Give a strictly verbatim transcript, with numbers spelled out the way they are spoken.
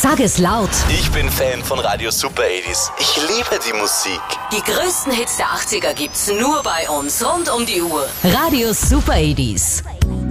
Sag es laut. Ich bin Fan von Radio Super achtzig. Ich liebe die Musik. Die größten Hits der achtziger gibt's nur bei uns, rund um die Uhr. Radio Super achtzig.